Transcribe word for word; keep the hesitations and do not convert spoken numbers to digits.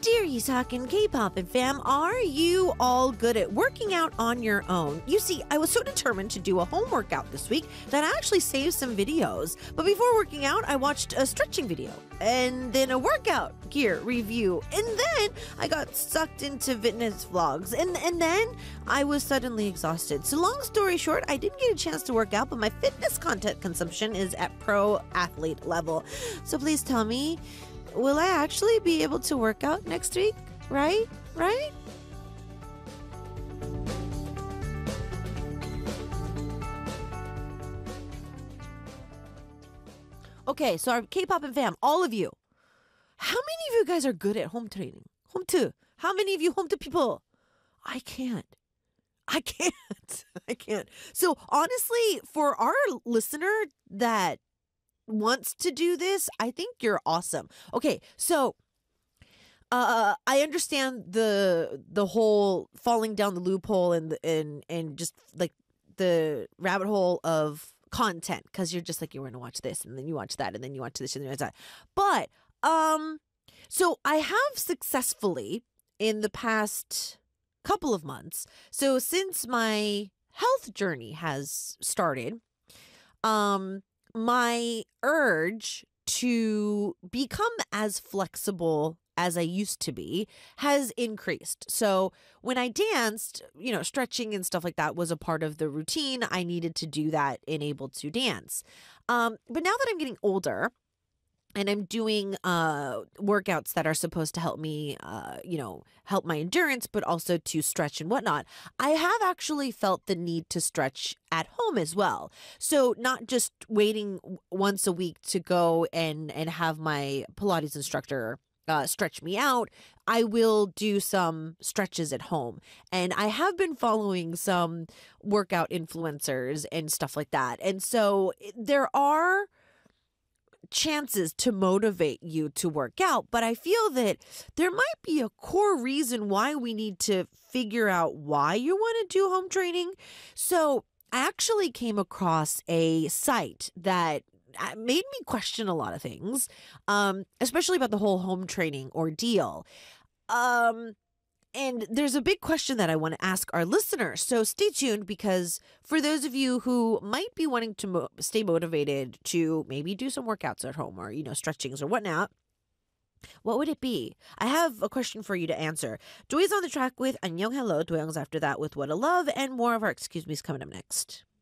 Dear Isak and K-pop and fam, are you all good at working out on your own? You see, I was so determined to do a home workout this week that I actually saved some videos. But before working out, I watched a stretching video and then a workout gear review. And then I got sucked into fitness vlogs. And, and then I was suddenly exhausted. So long story short, I didn't get a chance to work out, but my fitness content consumption is at pro athlete level. So please tell me, will I actually be able to work out next week? Right? Right? Okay, so our K-pop and fam, all of you, how many of you guys are good at home training? Home to? How many of you home to people? I can't. I can't. I can't. So honestly, for our listener that wants to do this, I think you're awesome. Okay, so uh, I understand the the whole falling down the loophole and and and just like the rabbit hole of content, because you're just like, you're going to watch this and then you watch that and then you watch this and then you watch that. But um, so I have successfully in the past couple of months. So since my health journey has started, um. my urge to become as flexible as I used to be has increased. So when I danced, you know, stretching and stuff like that was a part of the routine. I needed to do that and able to dance. Um, but now that I'm getting older, and I'm doing uh, workouts that are supposed to help me, uh, you know, help my endurance, but also to stretch and whatnot, I have actually felt the need to stretch at home as well. So not just waiting once a week to go and, and have my Pilates instructor uh, stretch me out. I will do some stretches at home. And I have been following some workout influencers and stuff like that. And so there are chances to motivate you to work out, but I feel that there might be a core reason why we need to figure out why you want to do home training. So I actually came across a site that made me question a lot of things, um, especially about the whole home training ordeal. Um, And there's a big question that I want to ask our listeners. So stay tuned, because for those of you who might be wanting to mo- stay motivated to maybe do some workouts at home or, you know, stretchings or whatnot, what would it be? I have a question for you to answer. Joy's on the track with Annyeong Hello. Doyoung's after that with What a Love, and more of our Excuse Me's coming up next.